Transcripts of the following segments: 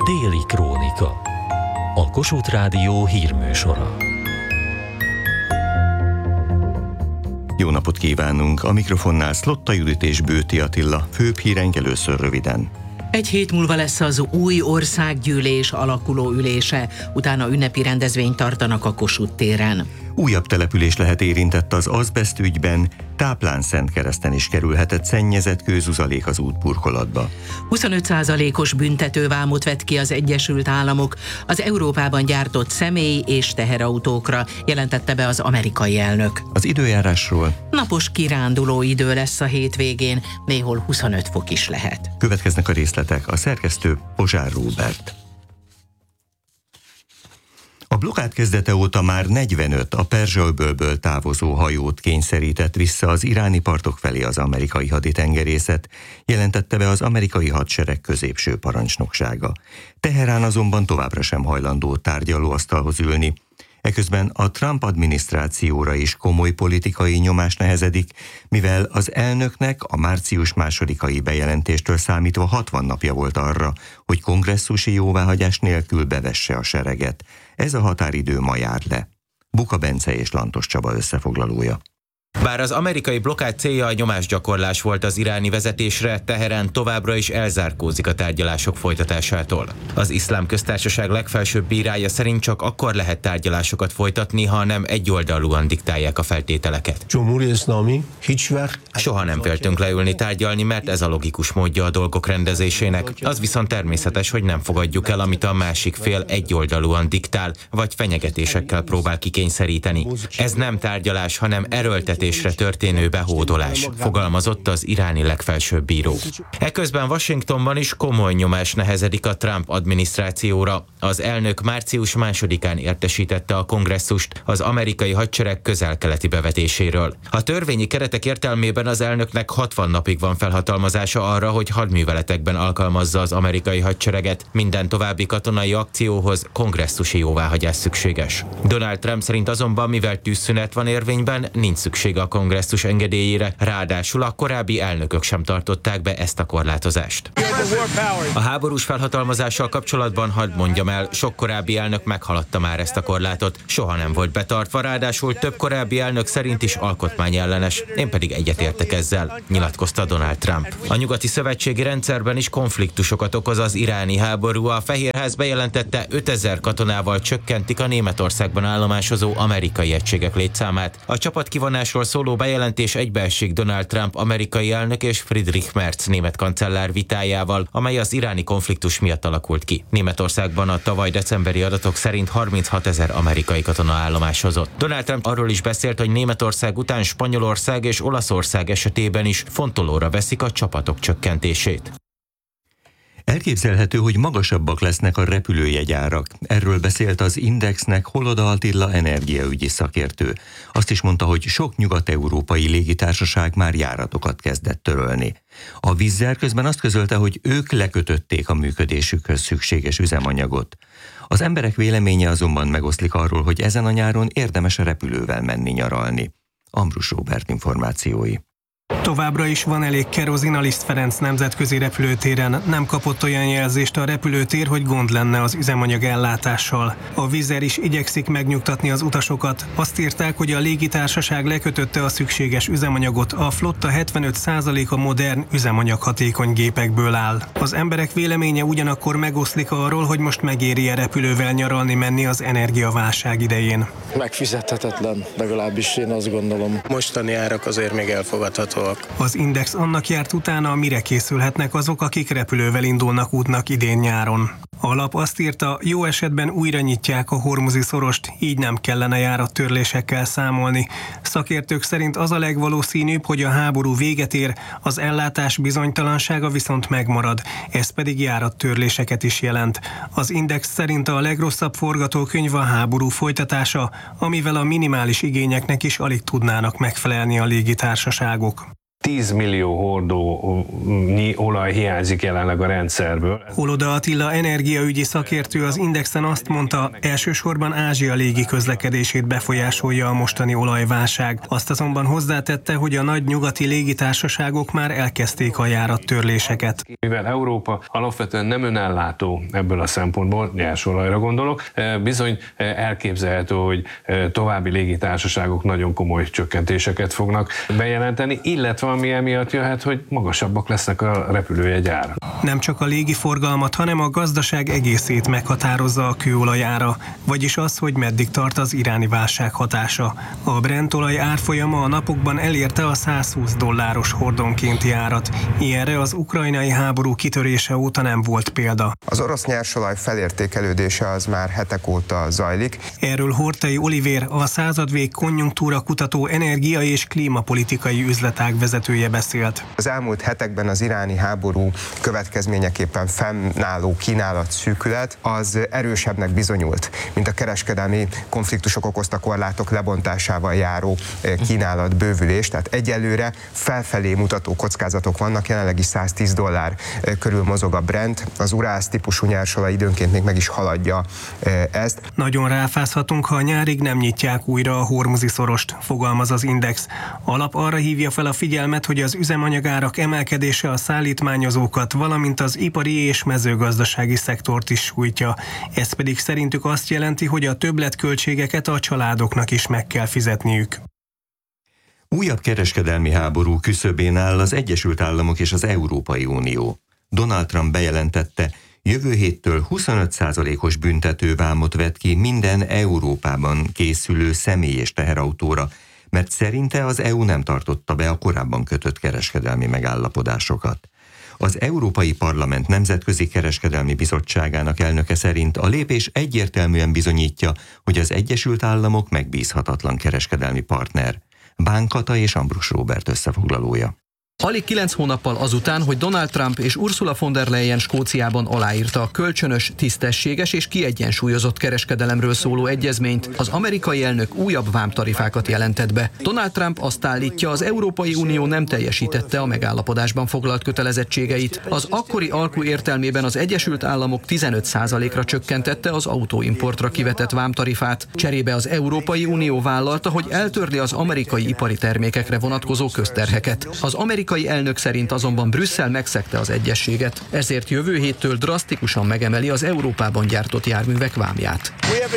Déli Krónika. A Kossuth Rádió hírműsora. Jó napot kívánunk! A mikrofonnál Szlotta Judit és Bőti Attila. Főbb hírenk először röviden. Egy hét múlva lesz az új országgyűlés alakuló ülése, utána ünnepi rendezvényt tartanak a Kossuth téren. Újabb település lehet érintett az azbeszt ügyben, Táplán-Szentkereszten is kerülhetett szennyezett kőzuzalék az útburkolatba. 25%-os büntetővámot vett ki az Egyesült Államok az Európában gyártott személy- és teherautókra, jelentette be az amerikai elnök. Az időjárásról: napos kiránduló idő lesz a hétvégén, néhol 25 fok is lehet. Következnek a részletek. A szerkesztő Pozsár Róbert. A blokkád kezdete óta már 45 a Perzsa-öbölből távozó hajót kényszerített vissza az iráni partok felé az amerikai haditengerészet, jelentette be az amerikai hadsereg középső parancsnoksága. Teherán azonban továbbra sem hajlandó tárgyalóasztalhoz ülni. Eközben a Trump adminisztrációra is komoly politikai nyomás nehezedik, mivel az elnöknek a március 2-ai bejelentéstől számítva 60 napja volt arra, hogy kongresszusi jóváhagyás nélkül bevesse a sereget. Ez a határidő ma jár le. Buka Bence és Lantos Csaba összefoglalója. Bár az amerikai blokkád célja a nyomásgyakorlás volt az iráni vezetésre, Teherán továbbra is elzárkózik a tárgyalások folytatásától. Az Iszlám Köztársaság legfelsőbb bírája szerint csak akkor lehet tárgyalásokat folytatni, ha nem egyoldalúan diktálják a feltételeket. Soha nem féltünk leülni tárgyalni, mert ez a logikus módja a dolgok rendezésének. Az viszont természetes, hogy nem fogadjuk el, amit a másik fél egyoldalúan diktál, vagy fenyegetésekkel próbál kikényszeríteni. Ez nem tárgyalás, hanem erőltetésre történő behódolás, fogalmazott az iráni legfelsőbb bíró. Eközben Washingtonban is komoly nyomás nehezedik a Trump adminisztrációra. Az elnök március 2-án értesítette a kongresszust az amerikai hadsereg közel-keleti bevetéséről. A törvényi keretek értelmében az elnöknek 60 napig van felhatalmazása arra, hogy hadműveletekben alkalmazza az amerikai hadsereget. Minden további katonai akcióhoz kongresszusi jóváhagyás szükséges. Donald Trump szerint azonban, mivel tűzszünet van érvényben, nincs szükség a kongresszus engedélyére, ráadásul a korábbi elnökök sem tartották be ezt a korlátozást. A háborús felhatalmazással kapcsolatban hadd mondjam el, sok korábbi elnök meghaladta már ezt a korlátot, soha nem volt betartva, ráadásul több korábbi elnök szerint is alkotmányellenes, én pedig egyetértek ezzel, nyilatkozta Donald Trump. A nyugati szövetségi rendszerben is konfliktusokat okoz az iráni háború, a Fehérház bejelentette 5000 katonával csökkentik a Németországban állomásozó amerikai egységek létszámát. A csapatkivonásról szóló bejelentés egybeesik Donald Trump amerikai elnök és Friedrich Merz német kancellár vitájával, amely az iráni konfliktus miatt alakult ki. Németországban a tavaly decemberi adatok szerint 36 000 amerikai katona állomásozott. Donald Trump arról is beszélt, hogy Németország után Spanyolország és Olaszország esetében is fontolóra veszik a csapatok csökkentését. Elképzelhető, hogy magasabbak lesznek a repülőjegyárak. Erről beszélt az Indexnek Holoda Attila energiaügyi szakértő. Azt is mondta, hogy sok nyugat-európai légitársaság már járatokat kezdett törölni. A Wizz Air közben azt közölte, hogy ők lekötötték a működésükhöz szükséges üzemanyagot. Az emberek véleménye azonban megoszlik arról, hogy ezen a nyáron érdemes a repülővel menni nyaralni. Ambrus Róbert információi. Továbbra is van elég kerozin a Liszt Ferenc nemzetközi repülőtéren. Nem kapott olyan jelzést a repülőtér, hogy gond lenne az üzemanyag ellátással. A Wizz Air is igyekszik megnyugtatni az utasokat. Azt írták, hogy a légitársaság lekötötte a szükséges üzemanyagot. A flotta 75%-a modern, üzemanyaghatékony gépekből áll. Az emberek véleménye ugyanakkor megoszlik arról, hogy most megéri-e repülővel nyaralni menni az energiaválság idején. Megfizethetetlen, legalábbis én azt gondolom. Mostani árak azért még elfogadhatóak. Az Index annak járt utána, mire készülhetnek azok, akik repülővel indulnak útnak idén nyáron. A lap azt írta, jó esetben újra nyitják a Hormuzi szorost, így nem kellene járattörlésekkel számolni. Szakértők szerint az a legvalószínűbb, hogy a háború véget ér, az ellátás bizonytalansága viszont megmarad, ez pedig járattörléseket is jelent. Az Index szerint a legrosszabb forgatókönyv a háború folytatása, amivel a minimális igényeknek is alig tudnának megfelelni a légitársaságok. 10 millió hordónyi olaj hiányzik jelenleg a rendszerből. Holoda Attila energiaügyi szakértő az Indexen azt mondta, elsősorban Ázsia légi közlekedését befolyásolja a mostani olajválság. Azt azonban hozzátette, hogy a nagy nyugati légitársaságok már elkezdték a járattörléseket. Mivel Európa alapvetően nem önellátó ebből a szempontból, nyersolajra gondolok, bizony elképzelhető, hogy további légitársaságok nagyon komoly csökkentéseket fognak bejelenteni, illetve ami emiatt jöhet, hogy magasabbak lesznek a repülőjegyárak. Nem csak a légiforgalmat, hanem a gazdaság egészét meghatározza a kőolaj ára, vagyis az, hogy meddig tart az iráni válság hatása. A Brent olaj árfolyama a napokban elérte a $120 hordonkénti árat. Ilyenre az ukrajnai háború kitörése óta nem volt példa. Az orosz nyersolaj felértékelődése az már hetek óta zajlik. Erről Horthy Olivér, a századvég konjunktúra kutató energia- és klímapolitikai üzletág vezetője beszélt. Az elmúlt hetekben az iráni háború következményeképpen fennálló kínálatszűkület az erősebbnek bizonyult, mint a kereskedelmi konfliktusok okozta korlátok lebontásával járó kínálatbővülés. Tehát egyelőre felfelé mutató kockázatok vannak, jelenleg is $110 körül mozog a Brent, az Urász típusú nyersolaj időnként még meg is haladja ezt. Nagyon ráfázhatunk, ha a nyárig nem nyitják újra a Hormuzi szorost, fogalmaz az Index. Alap arra hívja fel a figyelmet, hogy az üzemanyagárak emelkedése a szállítmányozókat, valamint az ipari és mezőgazdasági szektort is sújtja. Ez pedig szerintük azt jelenti, hogy a többletköltségeket a családoknak is meg kell fizetniük. Újabb kereskedelmi háború küszöbén áll az Egyesült Államok és az Európai Unió. Donald Trump bejelentette, jövő héttől 25%-os büntetővámot vet ki minden Európában készülő személy- és teherautóra, mert szerinte az EU nem tartotta be a korábban kötött kereskedelmi megállapodásokat. Az Európai Parlament Nemzetközi Kereskedelmi Bizottságának elnöke szerint a lépés egyértelműen bizonyítja, hogy az Egyesült Államok megbízhatatlan kereskedelmi partner. Bán Kata és Ambrus Róbert összefoglalója. Alig 9 hónappal azután, hogy Donald Trump és Ursula von der Leyen Skóciában aláírta a kölcsönös, tisztességes és kiegyensúlyozott kereskedelemről szóló egyezményt, az amerikai elnök újabb vámtarifákat jelentett be. Donald Trump azt állítja, az Európai Unió nem teljesítette a megállapodásban foglalt kötelezettségeit. Az akkori alkú értelmében az Egyesült Államok 15%-ra csökkentette az autóimportra kivetett vámtarifát. Cserébe az Európai Unió vállalta, hogy eltörli az amerikai ipari termékekre vonatkozó közterheket. Az amerikai elnök szerint azonban Brüsszel megszegte az egyezséget, ezért jövő héttől drasztikusan megemeli az Európában gyártott járművek vámját.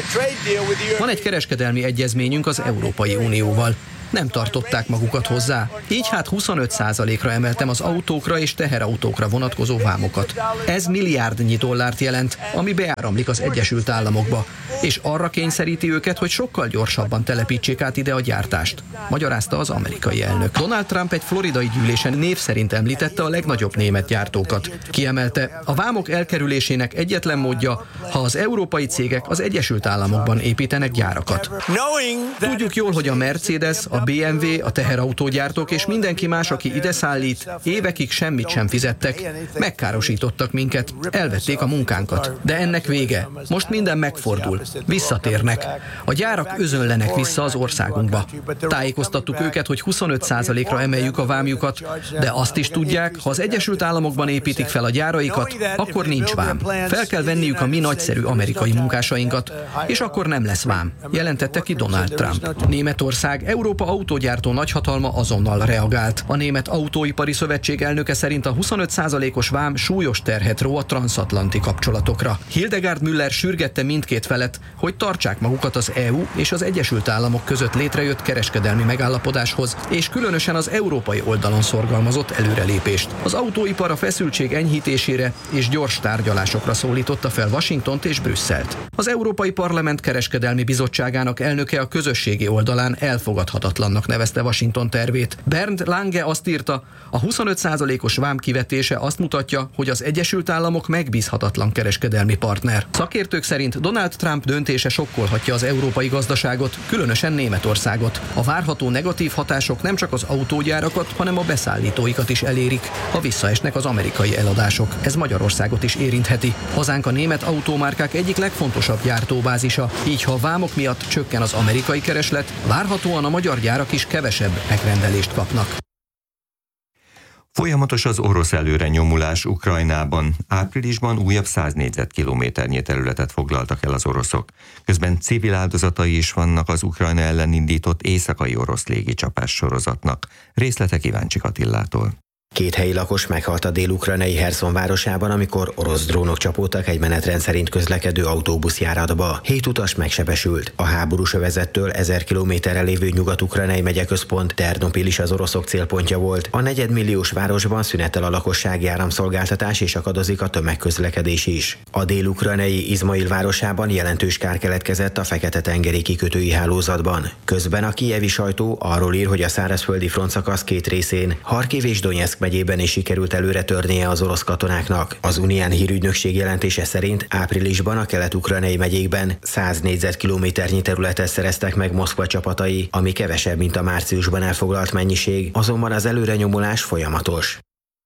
Van egy kereskedelmi egyezményünk az Európai Unióval. Nem tartották magukat hozzá. Így hát 25%-ra emeltem az autókra és teherautókra vonatkozó vámokat. Ez milliárdnyi dollárt jelent, ami beáramlik az Egyesült Államokba, és arra kényszeríti őket, hogy sokkal gyorsabban telepítsék át ide a gyártást, magyarázta az amerikai elnök. Donald Trump egy floridai gyűlésen név szerint említette a legnagyobb német gyártókat. Kiemelte, a vámok elkerülésének egyetlen módja, ha az európai cégek az Egyesült Államokban építenek gyárakat. Tudjuk jól, hogy a Mercedes, a BMW, a teherautógyártók és mindenki más, aki ide szállít, évekig semmit sem fizettek, megkárosítottak minket, elvették a munkánkat. De ennek vége. Most minden megfordul. Visszatérnek. A gyárak özönlenek vissza az országunkba. Tájékoztattuk őket, hogy 25%-ra emeljük a vámjukat, de azt is tudják, ha az Egyesült Államokban építik fel a gyáraikat, akkor nincs vám. Fel kell venniük a mi nagyszerű amerikai munkásainkat, és akkor nem lesz vám, jelentette ki Donald Trump. Németország, Európa autógyártó nagyhatalma azonnal reagált. A Német Autóipari Szövetség elnöke szerint a 25%-os vám súlyos terhet ró a transatlanti kapcsolatokra. Hildegard Müller sürgette mindkét felet, hogy tartsák magukat az EU és az Egyesült Államok között létrejött kereskedelmi megállapodáshoz, és különösen az európai oldalon szorgalmazott előrelépést. Az autóipar a feszültség enyhítésére és gyors tárgyalásokra szólította fel Washingtont és Brüsszelt. Az Európai Parlament Kereskedelmi Bizottságának elnöke a közösségi oldalán elfogadhatatlannak nevezte Washington tervét. Bernd Lange azt írta, a 25%-os vám kivetése azt mutatja, hogy az Egyesült Államok megbízhatatlan kereskedelmi partner. Szakértők szerint Donald Trump döntése sokkolhatja az európai gazdaságot, különösen Németországot. A várható negatív hatások nem csak az autógyárakat, hanem a beszállítóikat is elérik, ha visszaesnek az amerikai eladások. Ez Magyarországot is érintheti. Hazánk a német autómárkák egyik legfontosabb gyártóbázisa, így ha a vámok miatt csökken az amerikai kereslet, várhatóan a magyar gyárak is kevesebb megrendelést kapnak. Folyamatos az orosz előrenyomulás Ukrajnában. Áprilisban újabb 100 négyzetkilométernyi területet foglaltak el az oroszok. Közben civil áldozatai is vannak az Ukrajna ellen indított éjszakai orosz légicsapás sorozatnak. Részletek Iváncsik Attillától. 2 helyi lakos meghalt a dél-ukrajnai Herszon városában, amikor orosz drónok csapódtak egy menetrend szerint közlekedő autóbuszjáratba. 7 utas megsebesült. A háborús övezettől 1000 kilométerre lévő nyugat-ukrajnai megyeközpont Ternopil is az oroszok célpontja volt. A negyedmilliós városban szünetel a lakossági áramszolgáltatás és akadozik a tömegközlekedés is. A dél-ukrajnai Izmail városában jelentős kár keletkezett a Fekete-tengeri kikötői hálózatban. Közben a kijevi sajtó arról ír, hogy a szárazföldi frontszakasz 2 részén, Harkiv és Donyeck megyében is sikerült előre törnie az orosz katonáknak. Az Unián hírügynökség jelentése szerint áprilisban a kelet-ukrajnai megyékben 100 négyzetkilométernyi területet szereztek meg Moszkva csapatai, ami kevesebb, mint a márciusban elfoglalt mennyiség, azonban az előrenyomulás folyamatos.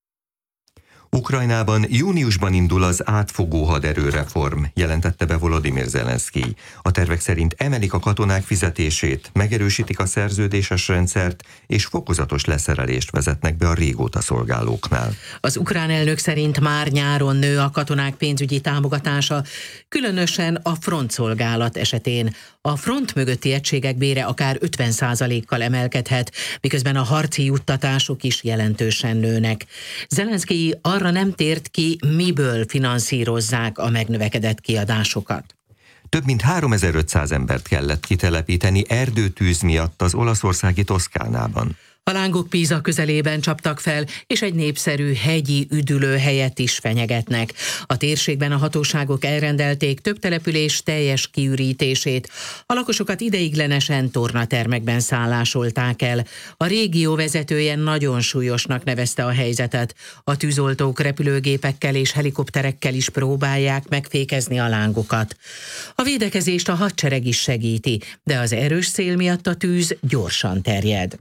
Ukrajnában júniusban indul az átfogó haderőreform, jelentette be Volodymyr Zelenszkij. A tervek szerint emelik a katonák fizetését, megerősítik a szerződéses rendszert, és fokozatos leszerelést vezetnek be a régóta szolgálóknál. Az ukrán elnök szerint már nyáron nő a katonák pénzügyi támogatása, különösen a frontszolgálat esetén. A front mögötti egységek bére akár 50%-kal emelkedhet, miközben a harci juttatások is jelentősen nőnek. Zelenszkij arra nem tért ki, miből finanszírozzák a megnövekedett kiadásokat. Több mint 3500 embert kellett kitelepíteni erdőtűz miatt az olaszországi Toszkánában. A lángok Pisa közelében csaptak fel, és egy népszerű hegyi üdülőhelyet is fenyegetnek. A térségben a hatóságok elrendelték több település teljes kiürítését. A lakosokat ideiglenesen tornatermekben szállásolták el. A régió vezetője nagyon súlyosnak nevezte a helyzetet. A tűzoltók repülőgépekkel és helikopterekkel is próbálják megfékezni a lángokat. A védekezést a hadsereg is segíti, de az erős szél miatt a tűz gyorsan terjed.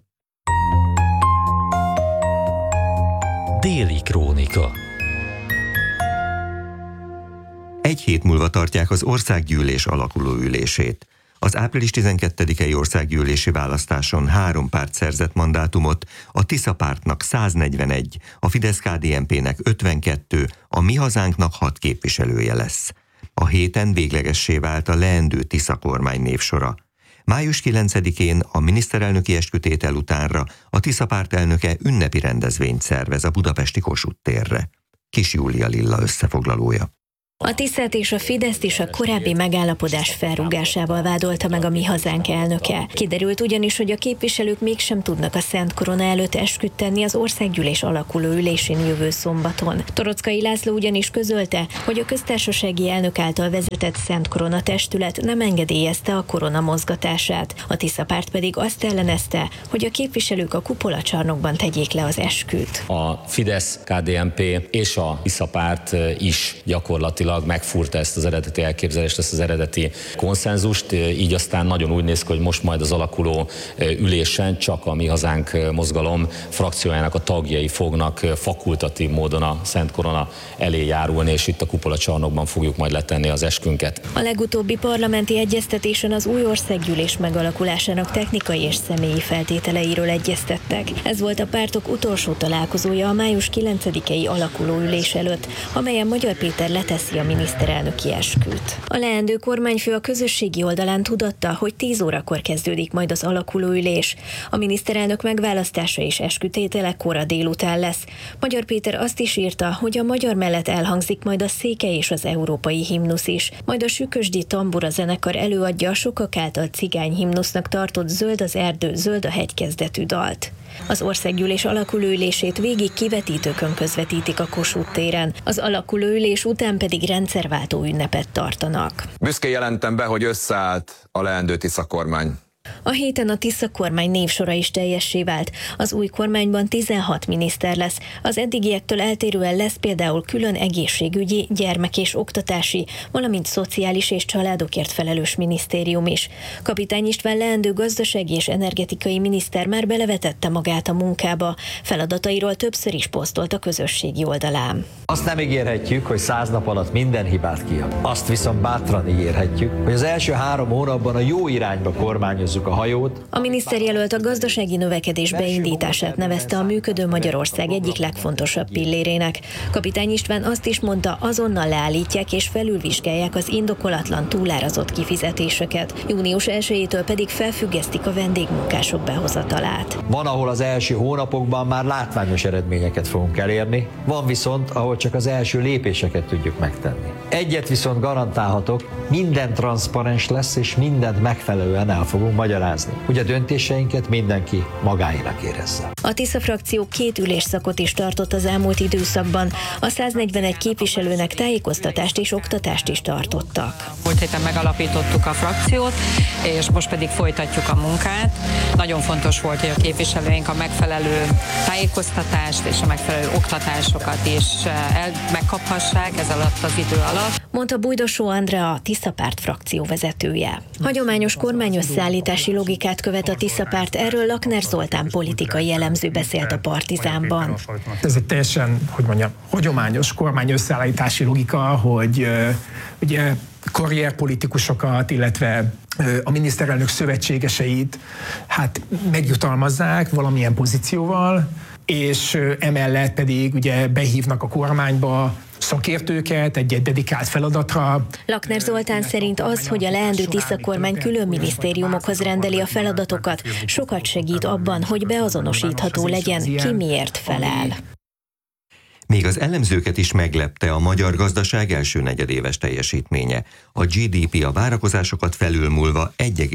Déli krónika. Egy hét múlva tartják az országgyűlés alakuló ülését. Az április 12-i országgyűlési választáson 3 párt szerzett mandátumot, a Tisza pártnak 141, a Fidesz-KDNP-nek 52, a Mi Hazánknak 6 képviselője lesz. A héten véglegessé vált a leendő Tisza kormány névsora. Május 9-én a miniszterelnöki eskütétel utánra a Tisza párt elnöke ünnepi rendezvényt szervez a budapesti Kossuth térre. Kis Júlia Lilla összefoglalója. A Tiszát és a Fideszt is a korábbi megállapodás felrúgásával vádolta meg a Mi Hazánk elnöke. Kiderült ugyanis, hogy a képviselők mégsem tudnak a Szent Korona előtt esküt tenni az országgyűlés alakuló ülésén jövő szombaton. Toroczkai László ugyanis közölte, hogy a köztársasági elnök által vezetett Szent Korona testület nem engedélyezte a korona mozgatását. A Tisza párt pedig azt ellenezte, hogy a képviselők a kupolacsarnokban tegyék le az esküt. A Fidesz, KDNP és a Tisza párt is gyakorlatilag megfúrta ezt az eredeti elképzelést, ezt az eredeti konszenzust, így aztán nagyon úgy néz ki, hogy most majd az alakuló ülésen csak a Mi Hazánk mozgalom frakciójának a tagjai fognak fakultatív módon a Szent Korona elé járulni, és itt a kupolacsarnokban fogjuk majd letenni az eskünket. A legutóbbi parlamenti egyeztetésen az új országgyűlés megalakulásának technikai és személyi feltételeiről egyeztettek. Ez volt a pártok utolsó találkozója a május 9-i alakuló ülés előtt, amelyen Magyar Péter leteszi a miniszterelnöki esküt. A leendő kormányfő a közösségi oldalán tudatta, hogy 10 órakor kezdődik majd az alakuló ülés. A miniszterelnök megválasztása és eskütétele kora délután lesz. Magyar Péter azt is írta, hogy a magyar mellett elhangzik majd a székely és az európai himnusz is. Majd a Sükösdi Tambura zenekar előadja a sokak által cigány himnusznak tartott Zöld az erdő, zöld a hegy kezdetű dalt. Az országgyűlés alakuló ülését végig kivetítőkön közvetítik a Kossuth téren. Az alakuló ülés után pedig rendszerváltó ünnepet tartanak. Büszkén jelentem be, hogy összeállt a leendő Tisza kormány. A héten a Tisza kormány névsora is teljessé vált. Az új kormányban 16 miniszter lesz. Az eddigiektől eltérően lesz például külön egészségügyi, gyermek- és oktatási, valamint szociális és családokért felelős minisztérium is. Kapitány István leendő gazdasági és energetikai miniszter már belevetette magát a munkába. Feladatairól többször is posztolt a közösségi oldalán. Azt nem ígérhetjük, hogy 100 nap alatt minden hibát kihagy. Azt viszont bátran ígérhetjük, hogy az első 3 hónapban a jó irányba kormányozunk meghajózzuk a hajót. A miniszterjelölt a gazdasági növekedés beindítását nevezte a működő Magyarország egyik legfontosabb pillérének. Kapitány István azt is mondta, azonnal leállítják és felülvizsgálják az indokolatlan túlárazott kifizetéseket. Június 1-től pedig felfüggesztik a vendégmunkások behozatalát. Van, ahol az első hónapokban már látványos eredményeket fogunk elérni, van viszont, ahol csak az első lépéseket tudjuk megtenni. Egyet viszont garantálhatok, minden transzparens lesz, és mindent megfelelően el fogunk magyarázni, hogy a döntéseinket mindenki magáénak érezze. A Tisza frakció 2 ülésszakot is tartott az elmúlt időszakban. A 141 képviselőnek tájékoztatást és oktatást is tartottak. Múlt héten megalapítottuk a frakciót, és most pedig folytatjuk a munkát. Nagyon fontos volt, hogy a képviselőink a megfelelő tájékoztatást és a megfelelő oktatásokat is megkaphassák ez alatt az idő alatt. Mondta Bújdosó Andrea, a Tisza Párt frakció vezetője. Hagyományos kormányösszeállítási logikát követ a Tisza Párt, erről Lakner Zoltán politikai elemző beszélt a Partizánban. Ez egy teljesen, hagyományos kormányösszeállítási logika, hogy ugye karrierpolitikusokat, illetve a miniszterelnök szövetségeseit megjutalmazzák valamilyen pozícióval, és emellett pedig ugye behívnak a kormányba szakértőket egy dedikált feladatra. Lakner Zoltán szerint az, hogy a leendő Tisza kormány külön minisztériumokhoz rendeli a feladatokat, sokat segít abban, hogy beazonosítható legyen, ki miért felel. Még az elemzőket is meglepte a magyar gazdaság első negyedéves teljesítménye. A GDP a várakozásokat felülmúlva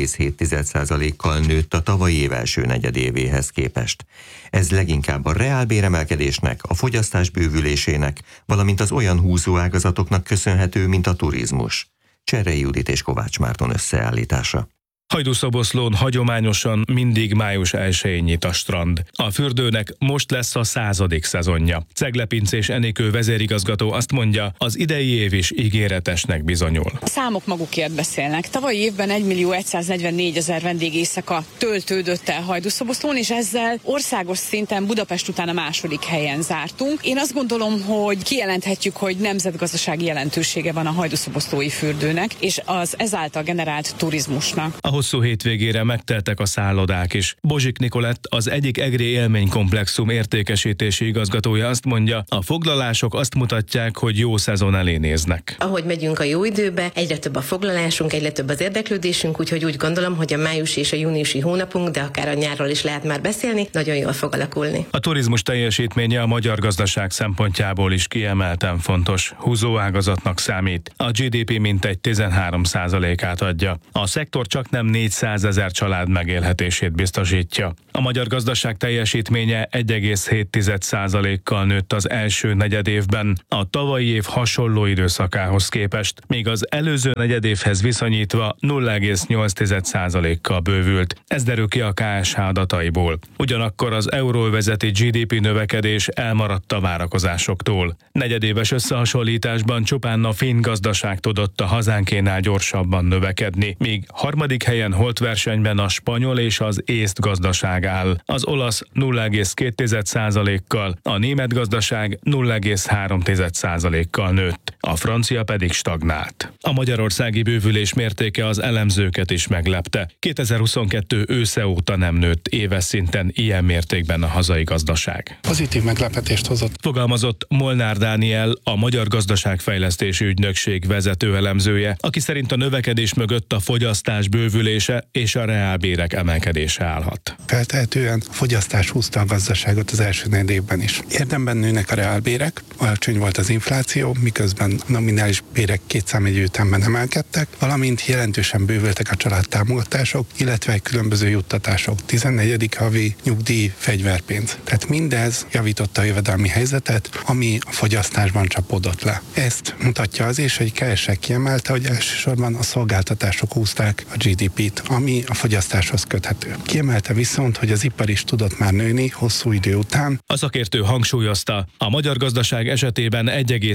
1,7%-kal nőtt a tavalyi év első negyedévéhez képest. Ez leginkább a reálbéremelkedésnek, a fogyasztás bővülésének, valamint az olyan húzóágazatoknak köszönhető, mint a turizmus. Cserei Judit és Kovács Márton összeállítása. Hajdúszoboszlón hagyományosan mindig május 1-én nyit a strand. A fürdőnek most lesz a 100. szezonja. Ceglepincés Enikő vezérigazgató azt mondja, az idei év is ígéretesnek bizonyul. A számok magukért beszélnek. Tavalyi évben 1.144.000 vendégéjszaka töltődött el Hajdúszoboszlón, és ezzel országos szinten Budapest után a második helyen zártunk. Én azt gondolom, hogy kijelenthetjük, hogy nemzetgazdasági jelentősége van a hajdúszoboszlói fürdőnek, és az ezáltal generált turizmusnak. A hosszú hétvégére megteltek a szállodák is. Bozsik Nikolett, az egyik EGRI élménykomplexum értékesítési igazgatója azt mondja, a foglalások azt mutatják, hogy jó szezon elé néznek. Ahogy megyünk a jó időbe, egyre több a foglalásunk, egyre több az érdeklődésünk, úgyhogy úgy gondolom, hogy a május és a júniusi hónapunk, de akár a nyárról is lehet már beszélni, nagyon jól fog alakulni. A turizmus teljesítménye a magyar gazdaság szempontjából is kiemelten fontos. Húzóágazatnak számít. A GDP mintegy 13%-át adja. A szektor csak nem 400 000 család megélhetését biztosítja. A magyar gazdaság teljesítménye 1,7%-kal nőtt az első negyedévben, a tavalyi év hasonló időszakához képest, míg az előző negyedévhez viszonyítva 0,8%-kal bővült. Ez derül ki a KSH adataiból. Ugyanakkor az euróvezeti GDP növekedés elmaradt a várakozásoktól. Negyedéves összehasonlításban csupán a finn gazdaság tudott a hazánkénál gyorsabban növekedni, míg harmadik helyen holtversenyben a spanyol és az észt gazdaság áll. Az olasz 0,2%-kal, a német gazdaság 0,3%-kal nőtt, a francia pedig stagnált. A magyarországi bővülés mértéke az elemzőket is meglepte. 2022 ősze óta nem nőtt éves szinten ilyen mértékben a hazai gazdaság. Pozitív meglepetést hozott. Fogalmazott Molnár Dániel, a Magyar Gazdaságfejlesztési Ügynökség vezető elemzője, aki szerint a növekedés mögött a fogyasztás bővülése és a reálbérek emelkedése állhat. Feltehetően a fogyasztás húzta a gazdaságot az első negyedévben is. Érdemben nőnek a reálbérek, alacsony volt az infláció, miközben nominális bérek két számjegyű ütemben emelkedtek, valamint jelentősen bővültek a családtámogatások, illetve különböző juttatások, 14. havi nyugdíj, fegyverpénz. Tehát mindez javította a jövedelmi helyzetet, ami a fogyasztásban csapódott le. Ezt mutatja az is, hogy KSH kiemelte, hogy elsősorban a szolgáltatások húzták a GDP-t, ami a fogyasztáshoz köthető. Kiemelte viszont, hogy az ipar is tudott már nőni hosszú idő után. A szakértő hangsúlyozta, a magyar gazdaság esetében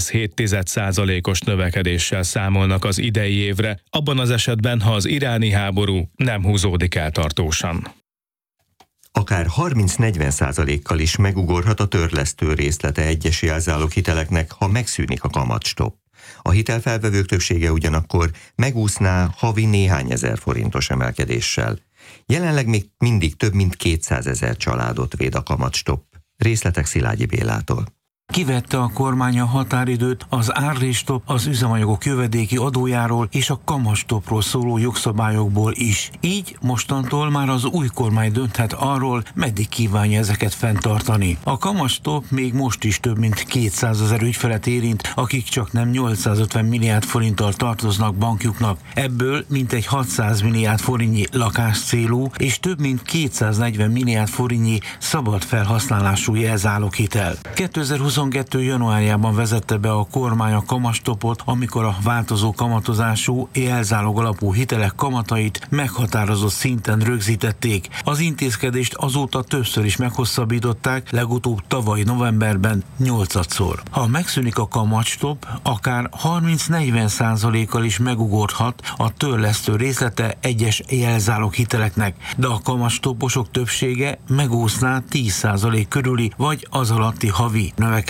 1,7%-os növekedéssel számolnak az idei évre, abban az esetben, ha az iráni háború nem húzódik el tartósan. Akár 30-40%-kal is megugorhat a törlesztő részlete egyes jelzáloghiteleknek, ha megszűnik a kamatstopp. A hitelfelvevők többsége ugyanakkor megúszná havi néhány ezer forintos emelkedéssel. Jelenleg még mindig több mint 200 000 családot véd a kamatstopp. Részletek Szilágyi Bélától. Kivette a kormány a határidőt az árrésstopp, az üzemanyagok jövedéki adójáról és a kamatstoppról szóló jogszabályokból is. Így mostantól már az új kormány dönthet arról, meddig kívánja ezeket fenntartani. A kamatstopp még most is több mint 200 000 ügyfelet érint, akik csak nem 850 milliárd forinttal tartoznak bankjuknak. Ebből mintegy 600 milliárd forintnyi lakáscélú és több mint 240 milliárd forintnyi szabad felhasználású jelzáloghitel. 2022. januárjában vezette be a kormány a kamatstoppot, amikor a változó kamatozású jelzálog alapú hitelek kamatait meghatározott szinten rögzítették. Az intézkedést azóta többször is meghosszabbították, legutóbb tavaly novemberben 8-szor. Ha megszűnik a kamatstopp, akár 30-40%-kal is megugorhat a törlesztő részlete egyes jelzálog hiteleknek, de a kamatstopposok többsége megúszná 10% körüli vagy az alatti havi növekedéssel.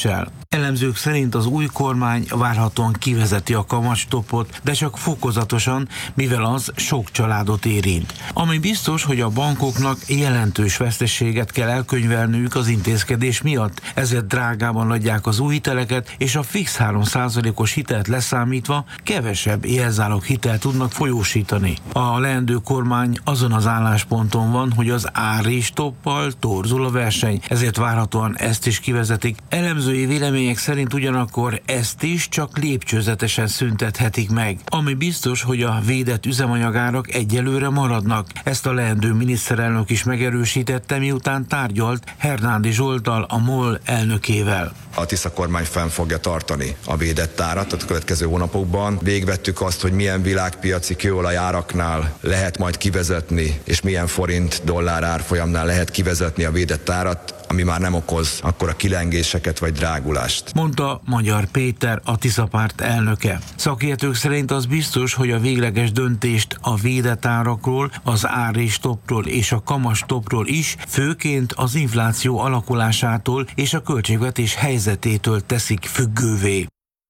Elemzők szerint az új kormány várhatóan kivezeti a kamatstoppot, de csak fokozatosan, mivel az sok családot érint. Ami biztos, hogy a bankoknak jelentős veszteséget kell elkönyvelniük az intézkedés miatt, ezért drágában adják az új hiteleket, és a fix 3%-os hitelt leszámítva kevesebb jelzálog hitelt tudnak folyósítani. A leendő kormány azon az állásponton van, hogy az árrésstoppal torzul a verseny, ezért várhatóan ezt is kivezetik. Elemzői vélemények szerint ugyanakkor ezt is csak lépcsőzetesen szüntethetik meg. Ami biztos, hogy a védett üzemanyagárak egyelőre maradnak. Ezt a leendő miniszterelnök is megerősítette, miután tárgyalt Hernádi Zsolttal, a MOL elnökével. A Tisza kormány fenn fogja tartani a védett árat a következő hónapokban. Végvettük azt, hogy milyen világpiaci kőolajáraknál lehet majd kivezetni, és milyen forint-dollár árfolyamnál lehet kivezetni a védett árat, ami már nem okoz akkora kilengéseket vagy drágulást. Mondta Magyar Péter, a Tisza párt elnöke. Szakértők szerint az biztos, hogy a végleges döntést a védett árakról, az árrésstoppról és a kamatstoppról is, főként az infláció alakulásától és a költségvetés helyzetétől teszik függővé.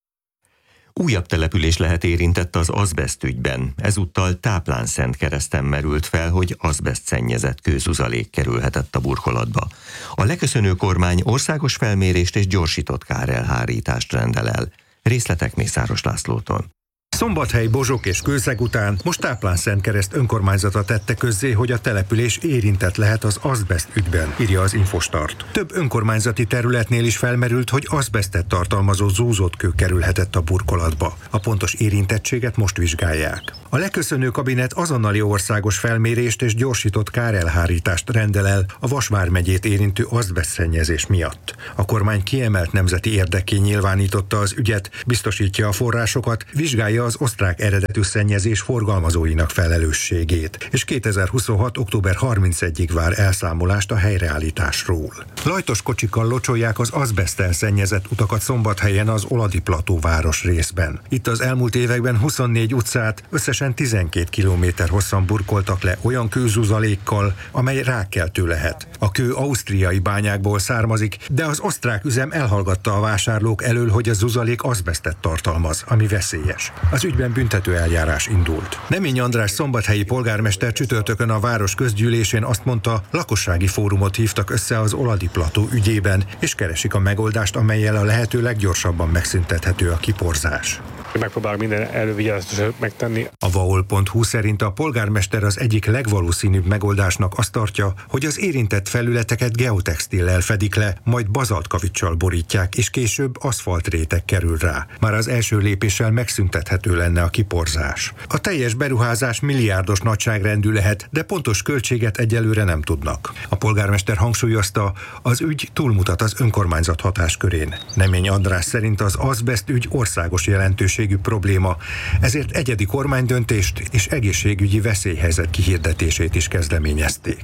Újabb település lehet érintett az azbeszt ügyben. Ezúttal Táplánszentkereszten merült fel, hogy azbeszt szennyezett kőzuzalék kerülhetett a burkolatba. A leköszönő kormány országos felmérést és gyorsított kárelhárítást rendel el. Részletek Mészáros Lászlótól. Szombathely, Bozsok és Kőszeg után most Táplánszentkereszt önkormányzata tette közzé, hogy a település érintett lehet az azbeszt ügyben, írja az Infostart. Több önkormányzati területnél is felmerült, hogy azbesztet tartalmazó zúzott kő kerülhetett a burkolatba. A pontos érintettséget most vizsgálják. A leköszönő kabinet azonnali országos felmérést és gyorsított kárelhárítást rendel el a Vas vármegyét érintő azbesztszennyezés miatt. A kormány kiemelt nemzeti érdekké nyilvánította az ügyet, biztosítja a forrásokat, vizsgálja az osztrák eredetű szennyezés forgalmazóinak felelősségét, és 2026. október 31-ig vár elszámolást a helyreállításról. Lajtos kocsikkal locsolják az azbeszttel szennyezett utakat Szombathelyen az Oladi plató város részben. Itt az elmúlt években 24 utcát összesen 12 kilométer hosszan burkoltak le olyan kőzuzalékkal, amely rákkeltő lehet. A kő ausztriai bányákból származik, de az osztrák üzem elhallgatta a vásárlók elől, hogy a zuzalék azbesztet tartalmaz, ami veszélyes. Az ügyben büntető eljárás indult. Nemény András szombathelyi polgármester csütörtökön a város közgyűlésén azt mondta, lakossági fórumot hívtak össze az Oladi plató ügyében, és keresik a megoldást, amellyel a lehető leggyorsabban megszüntethető a kiporzás. Megpróbálok minden elővigyázatosat megtenni. A vaol.hu szerint a polgármester az egyik legvalószínűbb megoldásnak azt tartja, hogy az érintett felületeket geotextillel fedik le, majd bazaltkavicsal borítják, és később aszfaltréteg kerül rá. Már az első lépéssel megszüntethető lenne a kiporzás. A teljes beruházás milliárdos nagyságrendű lehet, de pontos költséget egyelőre nem tudnak. A polgármester hangsúlyozta, az ügy túlmutat az önkormányzat hatáskörén. Nemény András szerint az azbeszt ügy országos jelentőségű probléma, ezért egyedi kormánydöntést és egészségügyi veszélyhelyzet kihirdetését is kezdeményezték.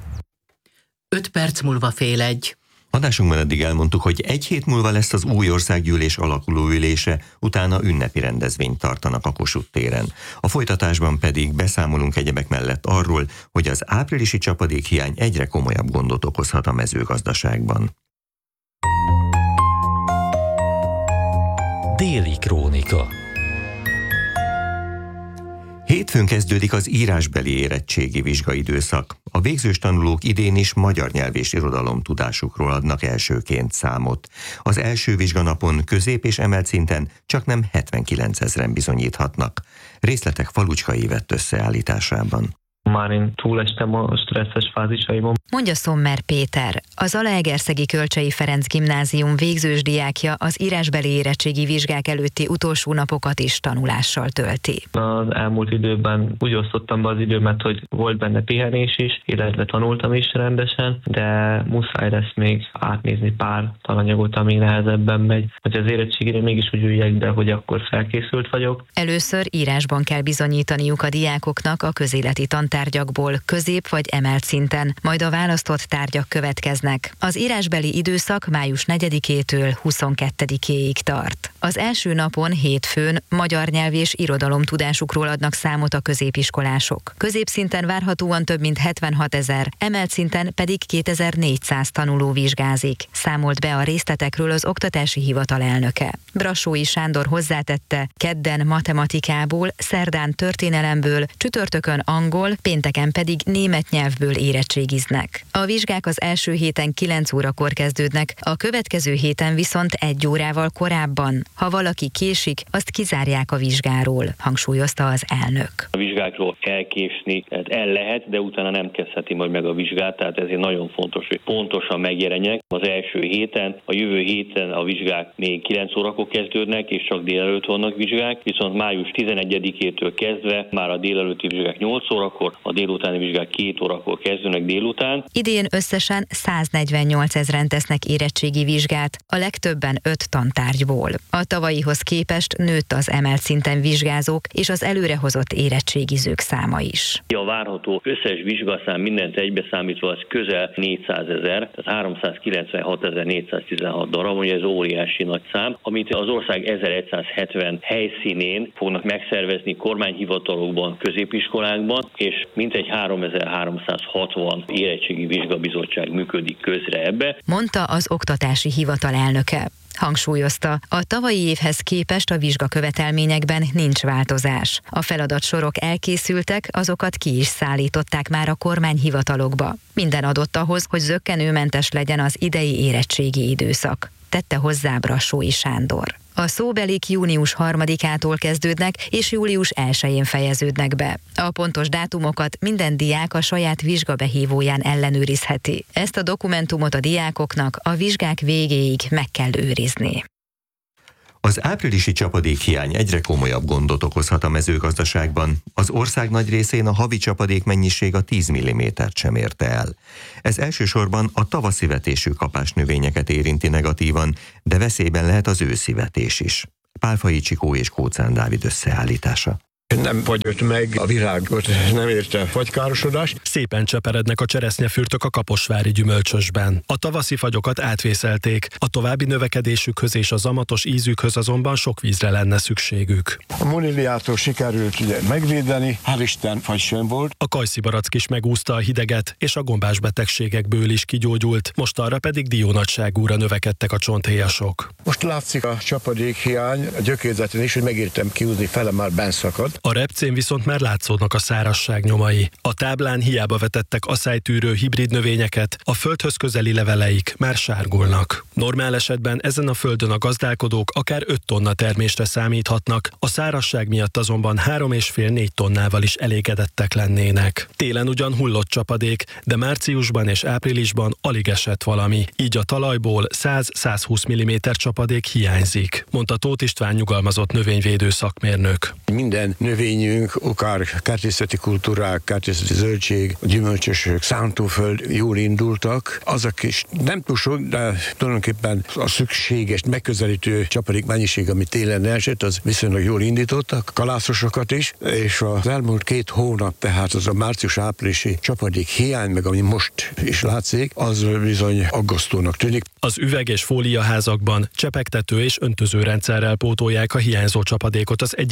5 perc múlva 1:30. Adásunkban eddig elmondtuk, hogy egy hét múlva lesz az új országgyűlés alakuló ülése, utána ünnepi rendezvényt tartanak a Kossuth téren. A folytatásban pedig beszámolunk egyebek mellett arról, hogy az áprilisi csapadékhiány egyre komolyabb gondot okozhat a mezőgazdaságban. Déli krónika. Hétfőn kezdődik az írásbeli érettségi vizsgaidőszak. A végzős tanulók idén is magyar nyelv és irodalomtudásukról adnak elsőként számot. Az első vizsganapon közép és emelt szinten csaknem 79 000-en bizonyíthatnak. Részletek Falucskai Ivett összeállításában. Már én túlestem a stresszes fázisaimon. Mondja Sommer Péter, az Zalaegerszegi Kölcsei Ferenc Gimnázium végzős diákja az írásbeli érettségi vizsgák előtti utolsó napokat is tanulással tölti. Az elmúlt időben úgy osztottam be az időmet, hogy volt benne pihenés is, illetve tanultam is rendesen, de muszáj lesz még átnézni pár tananyagot, ami nehezebben megy, hogy az érettségére mégis úgy üljek be, hogy akkor felkészült vagyok. Először írásban kell bizonyítaniuk a diákoknak a közéleti tárgyakból közép vagy emelt szinten, majd a választott tárgyak következnek. Az írásbeli időszak május 4-től 22-ig tart. Az első napon hétfőn magyar nyelv és irodalomtudásukról adnak számot a középiskolások. Középszinten várhatóan több mint 76 000, emelt szinten pedig 2400 tanuló vizsgázik, számolt be a részletekről az Oktatási Hivatal elnöke. Brassói Sándor hozzátette, kedden matematikából, szerdán történelemből, csütörtökön angol, pénteken pedig német nyelvből érettségiznek. A vizsgák az első héten 9 órakor kezdődnek, a következő héten viszont 1 órával korábban. Ha valaki késik, azt kizárják a vizsgáról, hangsúlyozta az elnök. A vizsgákról elkésni el lehet, de utána nem kezdheti majd meg a vizsgát, tehát ezért nagyon fontos, hogy pontosan megjelenjek. Az első héten, a jövő héten a vizsgák még 9 órakor kezdődnek, és csak délelőtt vannak vizsgák, viszont május 11-től kezdve már a délelőtti vizsgák 8 órakor, a délutáni vizsgák 2 órakor kezdődnek délután. Idén összesen 148 000-en tesznek érettségi vizsgát, a legtöbben 5 tantárgyból. A tavalyihoz képest nőtt az emelt szinten vizsgázók és az előrehozott érettségizők száma is. A várható összes vizsgaszám mindent egybeszámítva az közel 400 000, tehát 396 416 darab, ugye ez óriási nagy szám, amit az ország 1170 helyszínén fognak megszervezni kormányhivatalokban, középiskolákban, és mintegy 3360 érettségi vizsgabizottság működik közre ebbe, mondta az Oktatási Hivatal elnöke. Hangsúlyozta, a tavalyi évhez képest a vizsgakövetelményekben nincs változás. A feladatsorok elkészültek, azokat ki is szállították már a kormányhivatalokba. Minden adott ahhoz, hogy zökkenőmentes legyen az idei érettségi időszak, tette hozzá Brassói Sándor. A szóbelik június 3-ától kezdődnek, és július 1-én fejeződnek be. A pontos dátumokat minden diák a saját vizsgabehívóján ellenőrizheti. Ezt a dokumentumot a diákoknak a vizsgák végéig meg kell őrizni. Az áprilisi csapadékhiány egyre komolyabb gondot okozhat a mezőgazdaságban. Az ország nagy részén a havi csapadék mennyiség a 10 mm-t sem érte el. Ez elsősorban a tavaszi vetésű kapásnövényeket érinti negatívan, de veszélyben lehet az őszi vetés is. Pálfai Csikó és Kóczán Dávid összeállítása. Nem fagyott meg a virágot, nem érte fagykárosodás. Szépen cseperednek a cseresznyefürtök a kaposvári gyümölcsösben. A tavaszi fagyokat átvészelték, a további növekedésükhöz és a zamatos ízükhöz azonban sok vízre lenne szükségük. A moniliától sikerült ugye megvédeni, hál' Isten fagy sem volt. A kajszibarack is megúszta a hideget, és a gombás betegségekből is kigyógyult, most arra pedig diónagyságúra növekedtek a csonthéjasok. Most látszik a csapadékhiány, a gyökérzeten is, hogy megértem kiúzni, fele már benszakad. A repcén viszont már látszódnak a szárazság nyomai. A táblán hiába vetettek aszálytűrő hibrid növényeket, a földhöz közeli leveleik már sárgulnak. Normál esetben ezen a földön a gazdálkodók akár 5 tonna termésre számíthatnak, a szárazság miatt azonban 3,5-4 tonnával is elégedettek lennének. Télen ugyan hullott csapadék, de márciusban és áprilisban alig esett valami, így a talajból 100-120 mm csapadék hiányzik, mondta Tóth István nyugalmazott növényvédő szakmérnök. Minden növényünk, akár kertészeti kultúrák, kertészeti zöldség, gyümölcsösök, szántóföld jól indultak. Azok is nem túl sok, de tulajdonképpen a szükséges, megközelítő csapadék mennyiség, ami télen esett, az viszonylag jól indítottak, kalászosokat is, és az elmúlt 2 hónap, tehát az a március-áprilisi csapadék hiány, meg ami most is látszik, az bizony aggasztónak tűnik. Az üveg- és fóliaházakban csepegtető és öntözőrendszerrel pótolják a hiányzó csapadékot az egyik esztergomi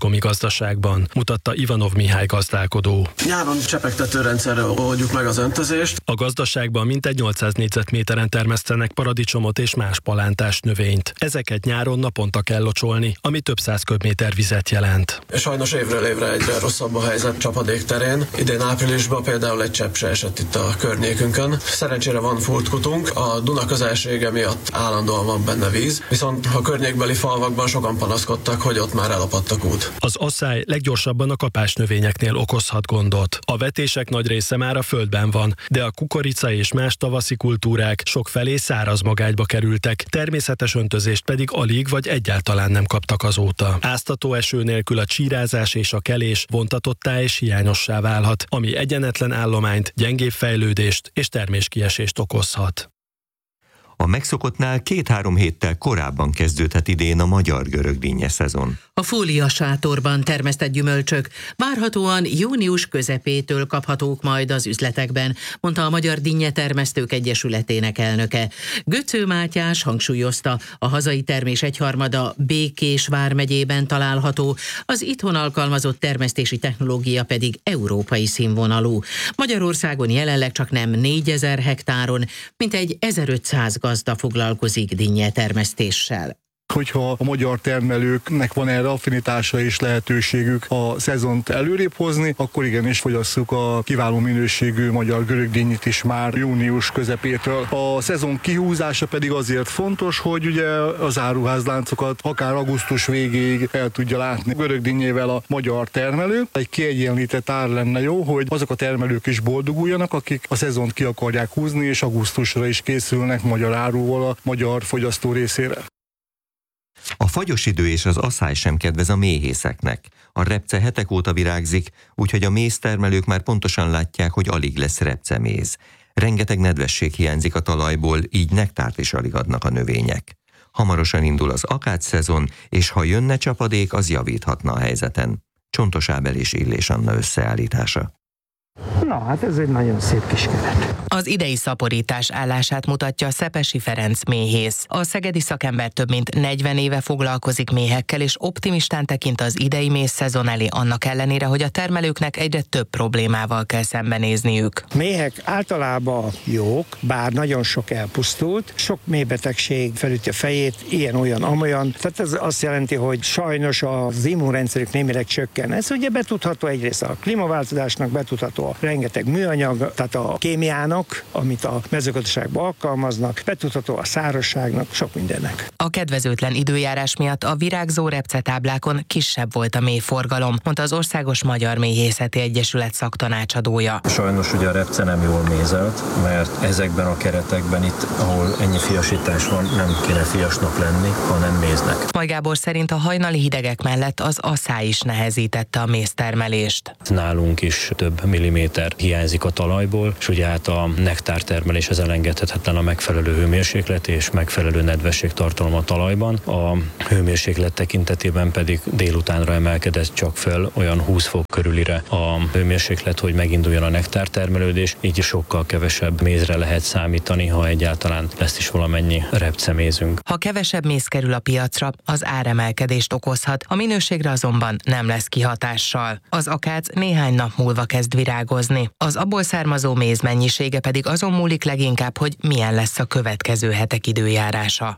Telekomi Gazdaságban, mutatta Ivanov Mihály gazdálkodó. Nyáron csepegtető rendszerrel oldjuk meg az öntözést. A gazdaságban mintegy 800 négyzetméteren termesztenek paradicsomot és más palántás növényt. Ezeket nyáron naponta kell locsolni, ami több 100 köbméter vizet jelent. Sajnos évről évre egyre rosszabb a helyzet csapadék terén. Idén áprilisban például egy csepp se esett itt a környékünkön. Szerencsére van furtkutunk, a Duna közelsége miatt állandóan van benne víz, viszont a környékbeli falvakban sokan panaszkodtak, hogy ott már elapadt a kút. Az asszály leggyorsabban a kapás növényeknél okozhat gondot. A vetések nagy része már a földben van, de a kukorica és más tavaszi kultúrák sokfelé száraz magágyba kerültek, természetes öntözést pedig alig vagy egyáltalán nem kaptak azóta. Áztató eső nélkül a csírázás és a kelés vontatottá és hiányossá válhat, ami egyenetlen állományt, gyengébb fejlődést és terméskiesést okozhat. A megszokottnál 2-3 héttel korábban kezdődhet idén a magyar-görög dinnye szezon. A fóliasátorban termesztett gyümölcsök várhatóan június közepétől kaphatók majd az üzletekben, mondta a Magyar Dinnyetermesztők Egyesületének elnöke. Göcző Mátyás hangsúlyozta, a hazai termés egyharmada Békés vármegyében található, az itthon alkalmazott termesztési technológia pedig európai színvonalú. Magyarországon jelenleg csak nem 4000 hektáron, mintegy 1500 gazda foglalkozik dinnyetermesztéssel. Hogyha a magyar termelőknek van erre affinitása és lehetőségük a szezont előrébb hozni, akkor igenis fogyasszuk a kiváló minőségű magyar-görög dinnyit is már június közepétől. A szezon kihúzása pedig azért fontos, hogy ugye az áruházláncokat akár augusztus végéig el tudja látni görög dinnyével a magyar termelő. Egy kiegyenlített ár lenne jó, hogy azok a termelők is boldoguljanak, akik a szezont ki akarják húzni, és augusztusra is készülnek magyar áruval a magyar fogyasztó részére. A fagyos idő és az asszály sem kedvez a méhészeknek. A repce hetek óta virágzik, úgyhogy a méztermelők már pontosan látják, hogy alig lesz repceméz. Rengeteg nedvesség hiányzik a talajból, így nektárt is alig adnak a növények. Hamarosan indul az akácszezon, és ha jönne csapadék, az javíthatna a helyzeten. Csontos Ábel és Illés Anna összeállítása. Na, hát ez egy nagyon szép kis keret. Az idei szaporítás állását mutatja Szepesi Ferenc méhész. A szegedi szakember több mint 40 éve foglalkozik méhekkel, és optimistán tekint az idei mézszezon elé, annak ellenére, hogy a termelőknek egyre több problémával kell szembenézniük. Méhek általában jók, bár nagyon sok elpusztult, sok méhbetegség felüti a fejét, ilyen-olyan, amolyan. Tehát ez azt jelenti, hogy sajnos az immunrendszerük némileg csökken. Ez ugye betudható egyrészt a klímaváltozásnak, betudható a rengeteg műanyag, tehát a kémiának, amit a mezőgazdaságban alkalmaznak, betudható a szárazságnak, sok mindennek. A kedvezőtlen időjárás miatt a virágzó repcetáblákon kisebb volt a méhforgalom, mondta az Országos Magyar Méhészeti Egyesület szaktanácsadója. Sajnos ugye a repce nem jól mézelt, mert ezekben a keretekben itt, ahol ennyi fiasítás van, nem kéne fiasnak lenni, hanem méznek. Majd Gábor szerint a hajnali hidegek mellett az asszály is nehezítette a méztermelést. Nálunk is több milliméter hiányzik a talajból, és ugye hát a nektártermeléshez elengedhetetlen a megfelelő hőmérséklet és megfelelő nedvességtartalom a talajban. A hőmérséklet tekintetében pedig délutánra emelkedett csak fel olyan 20 fok körülire a hőmérséklet, hogy meginduljon a nektártermelődés, így sokkal kevesebb mézre lehet számítani, ha egyáltalán lesz is valamennyi repcemézünk. Ha kevesebb méz kerül a piacra, az áremelkedést okozhat, a minőségre azonban nem lesz kihatással. Az akác néhány nap múlva kezd virágozni. Az abból származó méz mennyisége pedig azon múlik leginkább, hogy milyen lesz a következő hetek időjárása.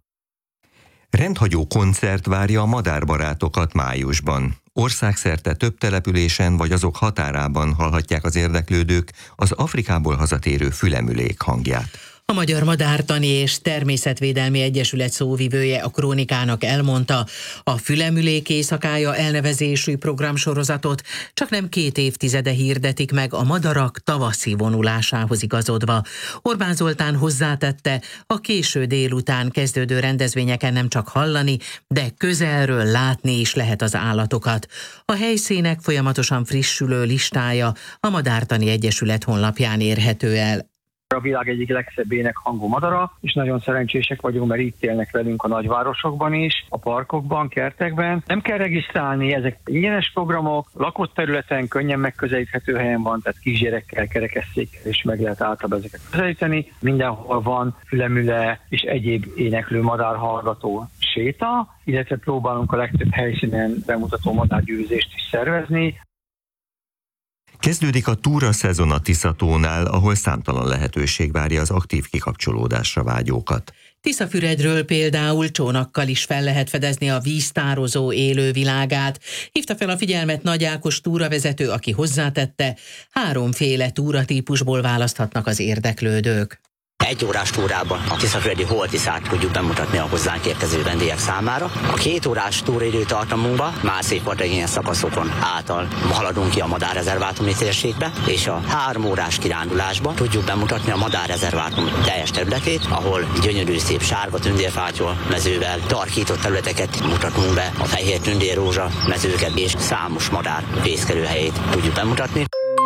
Rendhagyó koncert várja a madárbarátokat májusban. Országszerte több településen vagy azok határában hallhatják az érdeklődők az Afrikából hazatérő fülemülék hangját. A Magyar Madártani és Természetvédelmi Egyesület szóvivője a Krónikának elmondta, a Fülemülék éjszakája elnevezésű programsorozatot csak nem 2 évtizede hirdetik meg a madarak tavaszi vonulásához igazodva. Orbán Zoltán hozzátette, a késő délután kezdődő rendezvényeken nem csak hallani, de közelről látni is lehet az állatokat. A helyszínek folyamatosan frissülő listája a Madártani Egyesület honlapján érhető el. A világ egyik legszebb énekhangú madara, és nagyon szerencsések vagyunk, mert itt élnek velünk a nagyvárosokban is, a parkokban, kertekben. Nem kell regisztrálni, ezek ingyenes programok, lakott területen, könnyen megközelíthető helyen van, tehát kisgyerekkel, kerekesszékkel is meg lehet általában ezeket közelíteni. Mindenhol van fülemüle és egyéb éneklő madárhallgató séta, illetve próbálunk a legtöbb helyszínen bemutató madárgyűrűzést is szervezni. Kezdődik a túraszezon a Tiszatónál, ahol számtalan lehetőség várja az aktív kikapcsolódásra vágyókat. Tiszafüredről például csónakkal is fel lehet fedezni a víztározó élővilágát. Hívta fel a figyelmet Nagy Ákos túravezető, aki hozzátette, 3 túratípusból választhatnak az érdeklődők. 1 órás túrában a Tiszafüredi Holtiszát tudjuk bemutatni a hozzánk érkező vendégek számára. A 2 órás túraidőtartamunkban más széppartregényes szakaszokon által haladunk ki a madárrezervátumi térségbe, és a 3 órás kirándulásban tudjuk bemutatni a madárrezervátum teljes területét, ahol gyönyörű szép sárga tündérfátyol mezővel tarkított területeket mutatunk be, a fehér tündérrózsa mezőket és számos madár fészkelőhelyét tudjuk bemutatni.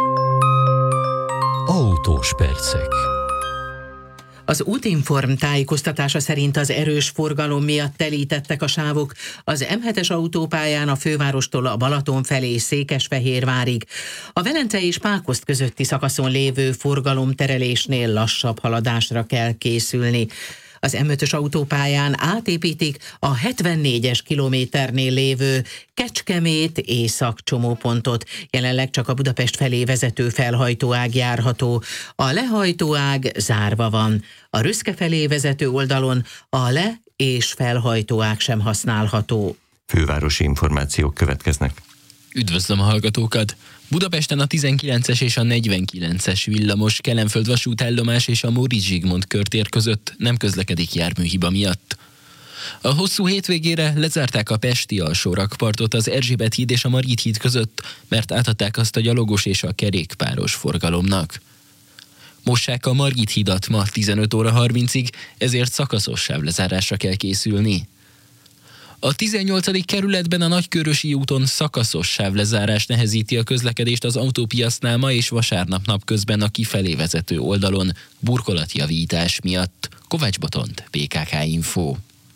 Autós percek. Az Útinform tájékoztatása szerint az erős forgalom miatt telítettek a sávok az M7-es autópályán a fővárostól a Balaton felé Székesfehérvárig. A Velence és Pákozd közötti szakaszon lévő forgalomterelésnél lassabb haladásra kell készülni. Az M5-ös autópályán átépítik a 74-es kilométernél lévő Kecskemét-Észak csomópontot. Jelenleg csak a Budapest felé vezető felhajtóág járható. A lehajtóág zárva van. A Röszke felé vezető oldalon a le- és felhajtóág sem használható. Fővárosi információk következnek. Üdvözlöm a hallgatókat! Budapesten a 19-es és a 49-es villamos Kelenföld vasútállomás és a Móricz Zsigmond körtér között nem közlekedik járműhiba miatt. A hosszú hétvégére lezárták a pesti alsó rakpartot az Erzsébet híd és a Margit híd között, mert átadták azt a gyalogos és a kerékpáros forgalomnak. Mossák a Margit hídat ma 15 óra 30-ig, ezért szakaszos sávlezárásra kell készülni. A 18. kerületben a Nagykörösi úton szakaszos sávlezárás nehezíti a közlekedést az autópiacnál ma és vasárnap napközben a kifelé vezető oldalon burkolatjavítás miatt. Kovács Botond, PKK Info.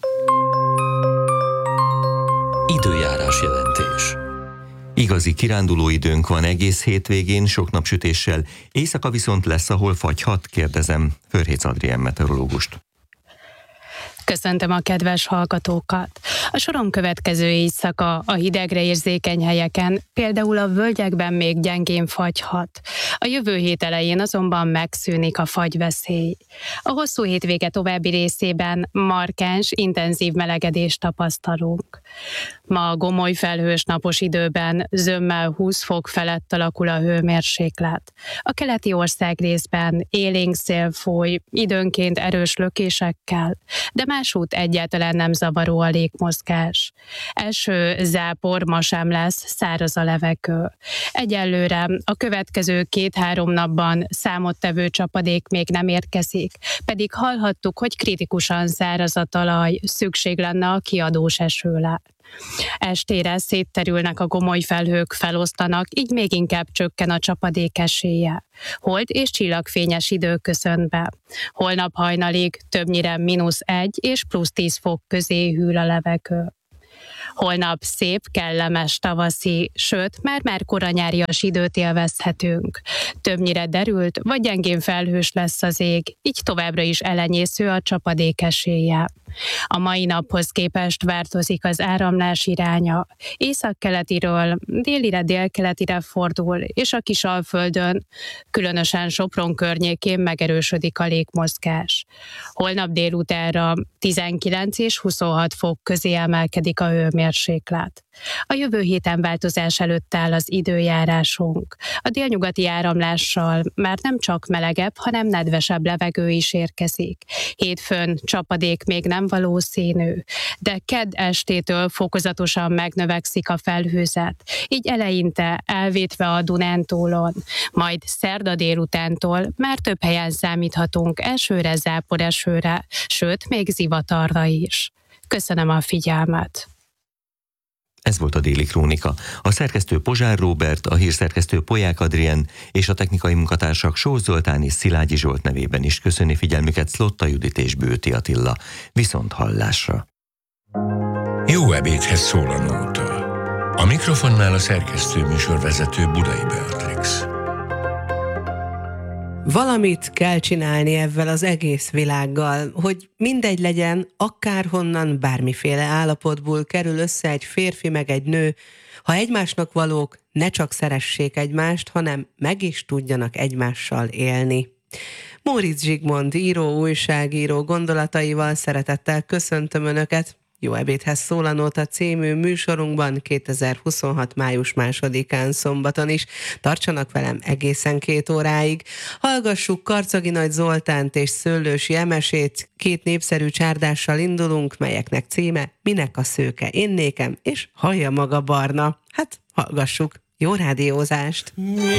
Időjárás jelentés. Igazi kirándulóidőnk van egész hétvégén, sok napsütéssel, éjszaka viszont lesz, ahol fagyhat, kérdezem Förhécz Adrien meteorológust. Köszöntöm a kedves hallgatókat! A soron következő éjszaka a hidegre érzékeny helyeken, például a völgyekben még gyengén fagyhat. A jövő hét elején azonban megszűnik a fagyveszély. A hosszú hétvége további részében markáns, intenzív melegedést tapasztalunk. Ma a gomoly felhős napos időben zömmel 20 fok felett alakul a hőmérséklet. A keleti országrészben élénk szél fúj, időnként erős lökésekkel, de másút egyáltalán nem zavaró a légmozgás. Első zápor ma sem lesz, száraz a levegő. Egyelőre a következő 2-3 napban számottevő csapadék még nem érkezik, pedig hallhattuk, hogy kritikusan száraz a talaj, szükség lenne a kiadós esőre. Estére szétterülnek a gomoly felhők, felosztanak, így még inkább csökken a csapadék esélye. Hold és csillagfényes idő köszön be. Holnap hajnalig többnyire -1 és +10 fok közé hűl a levegő. Holnap szép, kellemes tavaszi, sőt, már koranyárias időt élvezhetünk. Többnyire derült vagy gyengén felhős lesz az ég, így továbbra is elenyésző a csapadék esélye. A mai naphoz képest változik az áramlás iránya. Északkeletiről délire, délkeletire fordul, és a Kisalföldön, különösen Sopron környékén megerősödik a légmozgás. Holnap délutánra 19 és 26 fok közé emelkedik a hőmérséklet. A jövő héten változás előtt áll az időjárásunk. A délnyugati áramlással már nem csak melegebb, hanem nedvesebb levegő is érkezik. Hétfőn csapadék még nem valószínű, de kedd estétől fokozatosan megnövekszik a felhőzet, így eleinte elvétve a Dunántúlon, majd szerda délutántól már több helyen számíthatunk esőre, záporesőre, sőt még zivatarra is. Köszönöm a figyelmet! Ez volt a Déli Krónika. A szerkesztő Pozsár Róbert, a hírszerkesztő Polyák Adrien és a technikai munkatársak Sós Zoltán és Szilágyi Zsolt nevében is köszöni figyelmüket Szlotta Judit és Bőti Attila. Viszont hallásra. Jó ebédhez szól a nóta. A mikrofonnál a szerkesztő műsorvezető Budai Beatrix. Valamit kell csinálni ezzel az egész világgal, hogy mindegy legyen, akárhonnan, bármiféle állapotból kerül össze egy férfi meg egy nő, ha egymásnak valók, ne csak szeressék egymást, hanem meg is tudjanak egymással élni. Móricz Zsigmond író, újságíró gondolataival szeretettel köszöntöm Önöket. Jó ebédhez szól a nóta című műsorunkban 2026. május 2-án szombaton is. Tartsanak velem egészen 2 óráig. Hallgassuk Karcagi Nagy Zoltánt és Szőlősi Emesét. 2 népszerű csárdással indulunk, melyeknek címe Minek a szőke én nékem, és Hallja maga barna. Hát hallgassuk. Jó rádiózást!